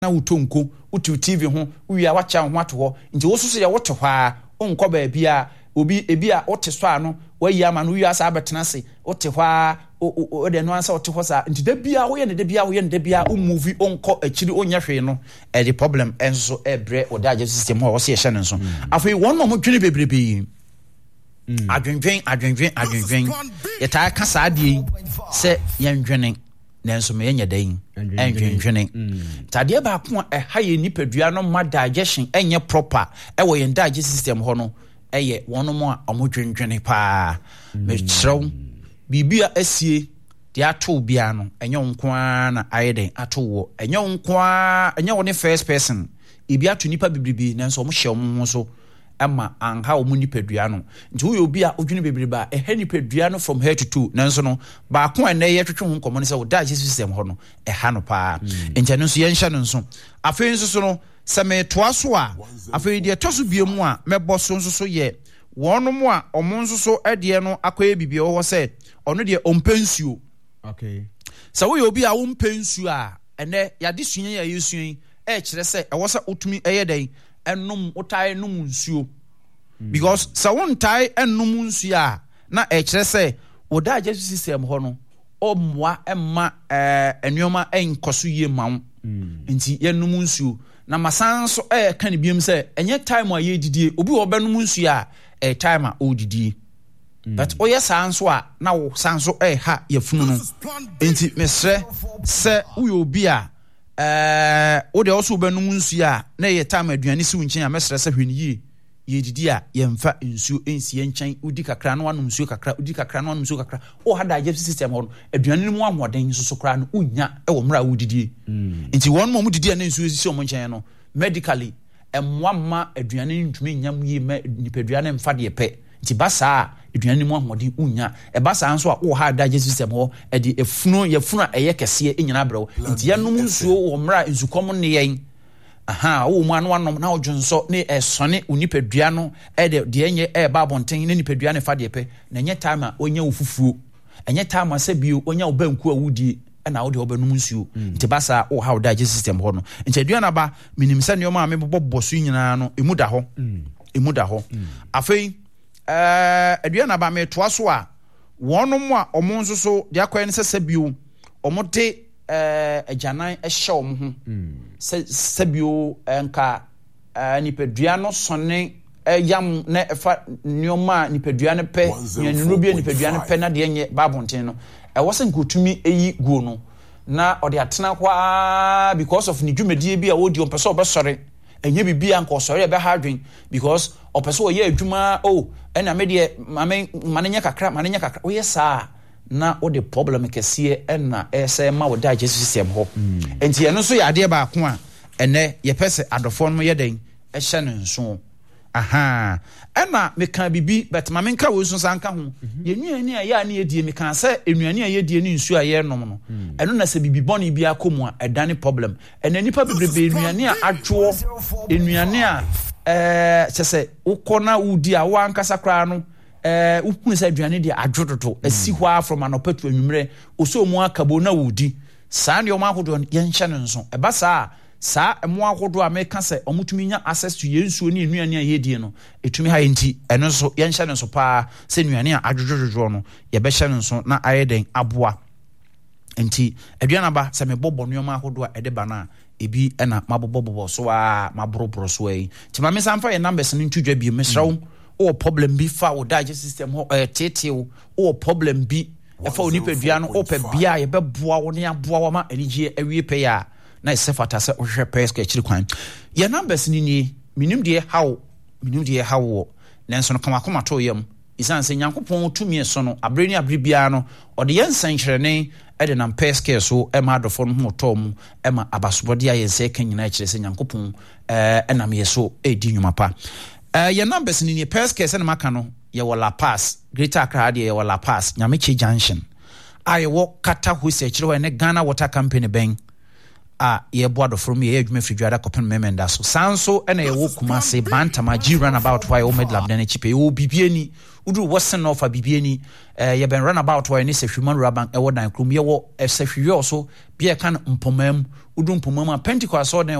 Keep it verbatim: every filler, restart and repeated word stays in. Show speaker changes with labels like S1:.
S1: na utonko utu T V ho wi a wacha ho ato ho nti wo so so ye wote hwa onko ba bia obi ebi a wote so ano wayi ama no wi asa abetena se wote hwa o de no ansa wote ho sa nti da bia wo ye ne da bia wo ye ne da bia o movie onko akiri onya hwe no e the problem enso e bre o da system ho wo se ye hye ne so afei won mo dwene bebrebe adwenwen adwenwen adwenwen yeta ka sa ade se yendwene nanso me yenya dan endwenwene tade ba ko e ha ye nipadua no ma digestion enye proper e wo yen digestion system ho no eye wono mo a omodwenwene pa me kyerɛw bibia asie de ato bia no enye nkoa na ayeden ato wo enye nkoa enye wo ne first person ibi ato nipa bibribi nanso mo hye mo so ama anha wo nipadua no nti wo obi a odwene bebreba e ha nipadua no from head to toe nanso no ba ko ene ye twetwe ho nkomo ne se wo digestive system ho no e ha no pa nti no so ye nhya no nso afei nso so no se me toa so a afei de toso biemu a mebo so nso so ye wono mo a omo nso so ede no akoye bibie wo se ono de ompensuo
S2: okay
S1: se wo obi a wo mpensuo a ene yade suyen ya yesuyen e kire se e wo se otumi eye den enum utai num nsuo because sa won tai enum nsuo a na e kire se o digestive system ho no o moa emma eh enuoma enkoso yie mawo nti yenum nsuo na masan so e kan biem se enye time a ye didie obi wo benum nsuo a e time a o didie but o ye sanso a na wo sanso e ha yefunu no nti mesre se wo obi a eh wo de also benum nsuo a na ye time aduane si wunkyen a mesre se hwene yie ye didi a ye mfa nsuo ensi ye nkyen udi kakra no anum nsuo kakra udi kakra no anum nsuo kakra o ha digestive system ho aduane no mu ahoden so so kra no unya e wo mra wudidi nti won mo mu didi a na nsuo sisi o mo nkyen no medically emwa ma aduane ntumi nyam yi ma nipaduane mfa de pe nti basa aduane mu ahoden unya e basa nso a o ha digestive system ho e de efuno ye funo a ye kese enyina brew nti ye num nsuo wo mra nsukom ne yen aha wo mu anu anom na odwonso ne esone unipadua no e de de enye e ba bonten ne nipadua ne fa de pe na enye time a onya ofufuo enye time asa bio onya obanku awudie na wo de obanum nsuo nti basa wo how digestive system ho no nti aduana ba minim se ne o ma me bobbo so nyina no emu da ho emu da ho afei eh aduana ba me toa so a wonom a omo nso so de akoye ne sesa bio omo de eh ajanan ehye omo ho se sebio enka nipadua no sone yam na efa nioma nipadua ne pe nyanunu bi nipadua ne pe na de enye babonten no e wose nkotumi eyi guo no na ode atena kwa because of ni dwumadie bi a wodi ompeso obesore enye bibia nka osore ebe ha adwen because opeso oye adwuma o ena me de mame manenya kakra manenya kakra oye saa na o de problem kese ena ese ma wo digestive system ho enti eno so yade ba ko a ene ye pese adofo no ye den e hye ne nso aha ena me kan bibi but ma me nka wo nso sanka ho ye nuani a ya na ye die me kan se enuani a ye die ni nsu a ye nom no eno na se bibi boni bi akomu a edane problem ena nipa bebrebe enuani a adwo enuani a eh chese ukona udi a wa ankasa kra no eh ukunu se aduane de adwododo asi hwa from anopatu anwumre oso mu akabo na wudi saa ne o ma hodo ye nhye ne nso e ba saa saa emo ahodo a meka se omutumi nya access to yensuo ne enuane a yedie no etumi ha enti eno so ye nhye ne nso pa se enuane a adwododo no ye be hye ne nso na ayeden aboa enti aduana ba se me bobo nuoma ahodo a ede ba na ebi ena mabobobobo so a mabrobro so yi ti ma me sanfa ye numbers ne ntudwa bi mesrawo o problem bi fa o digestive system ho eh tetew o problem bi e fa onipadua no o pe bia ye beboa wo ne aboa wo ma anigye awie pe ya na isefata se o hwe pe ska chiri kwan ye numbers ni ni minim de how minim de how nanso no kama koma to yam isan se nyankopon tumi so no abre ni abre bia no o de yensan kyerene e de nam pe ska so e ma adofo no ho to mu e ma abasobode a yense kan nyina kyere se nyankopon eh enam yeso e di nwuma pa. Uh, your numbers in your past case and Macano, you will La Paz, Greater Accra, you will La Paz, Yamichi Junction. I walk Kata who say, and a Ghana Water Company Bang. a ye boado from ye adwuma fridwada kopen memenda so sanso ena ye wo Kumase Bantama G runabout why o medlab na chipe o bibieni udu wosen of a bibieni eh ye ben runabout why ni sehwiman raban e wo dan krum ye wo sehwiwe so bia kan mpomam udu mpomam Pentecost so den